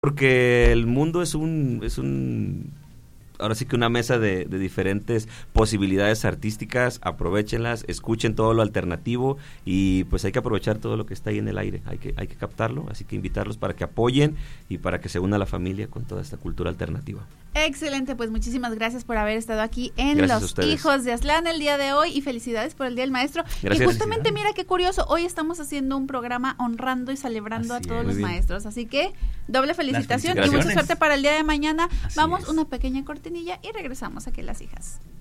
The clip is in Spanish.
porque el mundo es un ahora sí que una mesa de diferentes posibilidades artísticas. Aprovéchenlas, escuchen todo lo alternativo y pues hay que aprovechar todo lo que está ahí en el aire, hay que captarlo, así que invitarlos para que apoyen y para que se una la familia con toda esta cultura alternativa. Excelente, pues muchísimas gracias por haber estado aquí en Gracias Los Hijos de Aztlán el día de hoy y felicidades por el Día del Maestro. Gracias. Y justamente mira qué curioso, hoy estamos haciendo un programa honrando y celebrando Así a todos es. los Muy bien. maestros, así que doble felicitación y felicitaciones. mucha suerte para el día de mañana. Así Vamos es. una pequeña cortinilla y regresamos aquí a Las Hijas.